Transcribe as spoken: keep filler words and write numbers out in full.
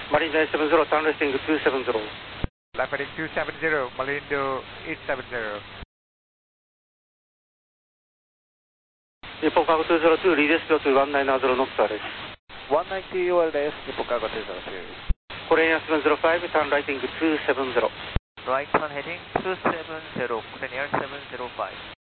Marine eight seven zero, turn resting two seven zero. Landing two seven zero, Marine eight seven zero. Nippon Cargo two zero two, lead S to one nine zero knotsです。 one ninety U L です、Nippon Cargo two zero two。 Korean seven zero five, turn right heading two seven zero. Right turn heading two seven zero, Korean seven zero five。